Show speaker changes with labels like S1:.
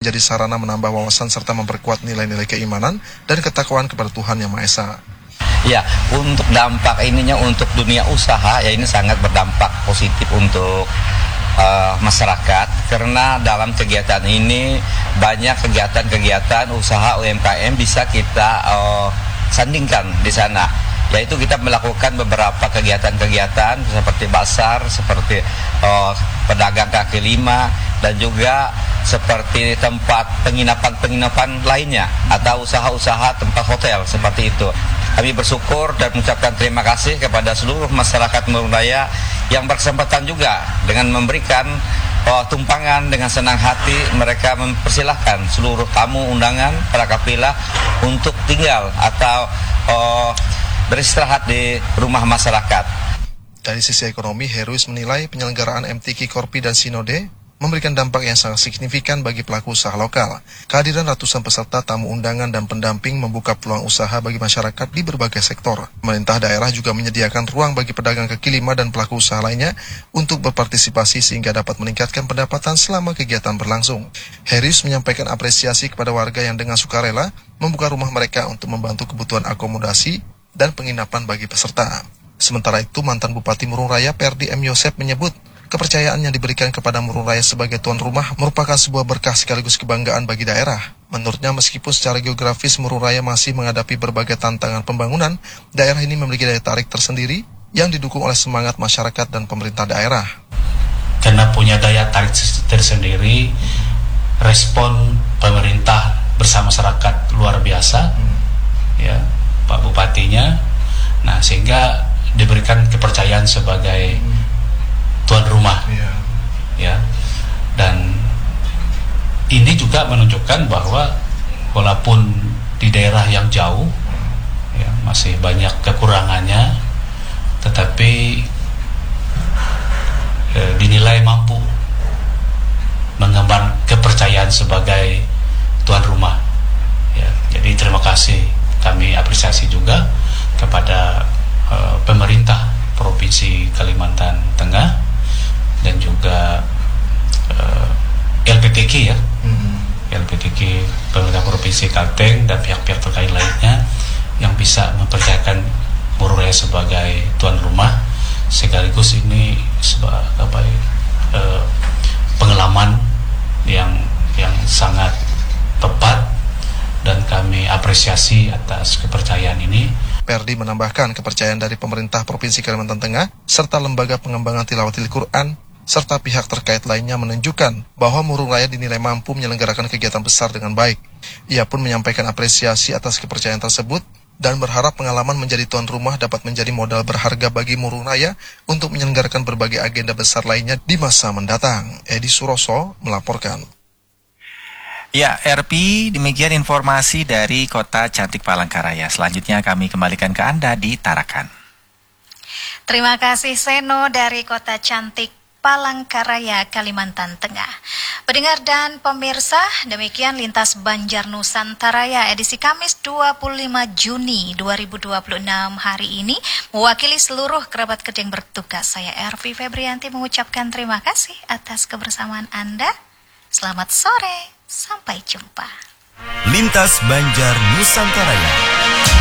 S1: menjadi sarana menambah wawasan serta memperkuat nilai-nilai keimanan dan ketakwaan kepada Tuhan Yang Maha Esa.
S2: Ya, untuk dampak ininya untuk dunia usaha ya ini sangat berdampak positif untuk masyarakat, karena dalam kegiatan ini banyak kegiatan-kegiatan usaha UMKM bisa kita sandingkan di sana, yaitu kita melakukan beberapa kegiatan-kegiatan seperti pasar, seperti pedagang kaki lima, dan juga seperti tempat penginapan-penginapan lainnya atau usaha-usaha tempat hotel seperti itu. Kami bersyukur dan mengucapkan terima kasih kepada seluruh masyarakat Murung Raya yang berkesempatan juga dengan memberikan tumpangan dengan senang hati. Mereka mempersilahkan seluruh tamu undangan para kafilah untuk tinggal atau beristirahat di rumah masyarakat.
S1: Dari sisi ekonomi, Heruis menilai penyelenggaraan MTQ Korpi dan Sinode memberikan dampak yang sangat signifikan bagi pelaku usaha lokal. Kehadiran ratusan peserta, tamu undangan, dan pendamping membuka peluang usaha bagi masyarakat di berbagai sektor. Pemerintah daerah juga menyediakan ruang bagi pedagang kaki lima dan pelaku usaha lainnya untuk berpartisipasi sehingga dapat meningkatkan pendapatan selama kegiatan berlangsung. Heruis menyampaikan apresiasi kepada warga yang dengan sukarela membuka rumah mereka untuk membantu kebutuhan akomodasi dan penginapan bagi peserta. Sementara itu, mantan Bupati Murung Raya Perdi M. Yosep menyebut kepercayaan yang diberikan kepada Murung Raya sebagai tuan rumah merupakan sebuah berkah sekaligus kebanggaan bagi daerah. Menurutnya, meskipun secara geografis Murung Raya masih menghadapi berbagai tantangan pembangunan, daerah ini memiliki daya tarik tersendiri yang didukung oleh semangat masyarakat dan pemerintah daerah.
S3: Karena punya daya tarik tersendiri, respon pemerintah bersama masyarakat luar biasa, ya Pak Bupatinya, nah sehingga diberikan kepercayaan sebagai tuan rumah, ya, dan ini juga menunjukkan bahwa walaupun di daerah yang jauh, ya, masih banyak kekurangannya, tetapi dinilai mampu mengemban kepercayaan sebagai tuan rumah. Ya, jadi terima kasih, kami apresiasi juga kepada pemerintah Provinsi Kalimantan Tengah dan juga LPTK ya, LPTK pemerintah Provinsi Kalteng dan pihak-pihak terkait lainnya yang bisa mempercayakan Murung Raya sebagai tuan rumah, sekaligus ini sebagai pengalaman yang sangat tepat dan kami apresiasi atas kepercayaan ini.
S1: Perdi menambahkan kepercayaan dari pemerintah Provinsi Kalimantan Tengah serta lembaga pengembangan tilawatil Quran serta pihak terkait lainnya menunjukkan bahwa Murung Raya dinilai mampu menyelenggarakan kegiatan besar dengan baik. Ia pun menyampaikan apresiasi atas kepercayaan tersebut dan berharap pengalaman menjadi tuan rumah dapat menjadi modal berharga bagi Murung Raya untuk menyelenggarakan berbagai agenda besar lainnya di masa mendatang. Edi Suroso melaporkan.
S4: Ya, RP, demikian informasi dari Kota Cantik Palangkaraya. Selanjutnya kami kembalikan ke Anda di Tarakan.
S5: Terima kasih Seno dari Kota Cantik Palangkaraya, Kalimantan Tengah. Pendengar dan pemirsa, demikian Lintas Banjar Nusantaraya edisi Kamis 25 Juni 2026 hari ini. Mewakili seluruh kerabat kerja yang bertugas, saya Ervi Febrianti mengucapkan terima kasih atas kebersamaan Anda. Selamat sore. Sampai jumpa.
S6: Lintas Banjar Nusantaraya.